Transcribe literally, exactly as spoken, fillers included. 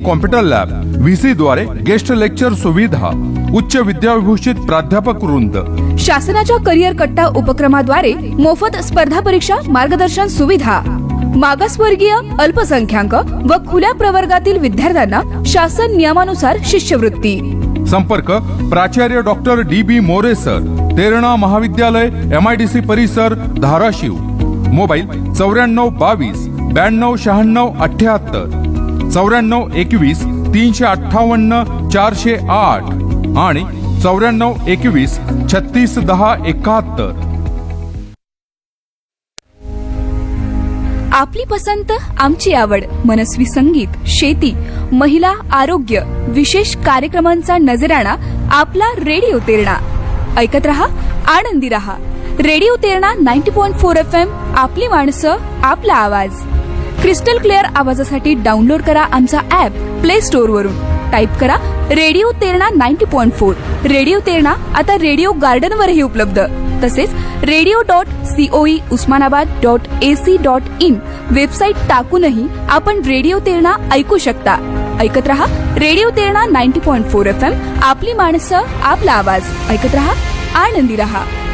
Computer lab, VC द्वारे guest lecture सुविधा, उच्च विद्याविभूषित प्राध्यापक वृंद, शासनाच्या करिअर कट्टा उपक्रमाद्वारे मोफत स्पर्धा परीक्षा मार्गदर्शन सुविधा, मागासवर्गीय, अल्पसंख्याक व खुल्या प्रवर्गातील विद्यार्थ्यांना शासन नियमानुसार शिष्यवृत्ती. संपर्क प्राचार्य डॉक्टर डी बी मोरे सर, तेरणा महाविद्यालय, एमआयडीसी परिसर, धाराशिव. मोबाईल चौऱ्याण्णव बावीस ब्याण्णव शहाण्णव अठ्याहत्तर, चौऱ्याण्णव एकवीस तीनशे अठ्ठावन्न चारशे आठ आणि चौऱ्याण्णव एकवीस छत्तीस दहा एकाहत्तर. आपली पसंत आमची आवड, मनस्वी संगीत, शेती, महिला, आरोग्य, विशेष कार्यक्रमांचा नजराणा आपला रेडिओ तेरणा. ऐकत रहा, आनंदी रहा. रेडिओ तेरणा नव्वद पॉइंट चार एफ एम. आपली माणसं, आपला आवाज. क्रिस्टल क्लिअर आवाजासाठी डाउनलोड करा आमचा ऍप प्ले स्टोअर वरून. टाईप करा रेडिओ तेरणा नव्वद पॉइंट चार. रेडिओ तेरणा आता रेडिओ गार्डन वरही उपलब्ध. तसेच radio dot COE Osmanabad dot AC dot in website टाकूनही आपण रेडिओ तेरणा ऐकू शकता. ऐकत रहा रेडिओ तेरणा नव्वद पॉइंट चार एफ एम. आपली माणसं, आपला आवाज. ऐकत रहा, आनंदी रहा.